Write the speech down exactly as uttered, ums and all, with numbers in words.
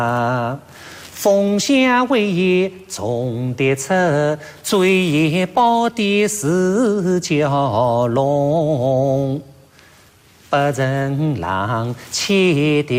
凤翔为业种的出，追也报的是蛟龙。八人郎切的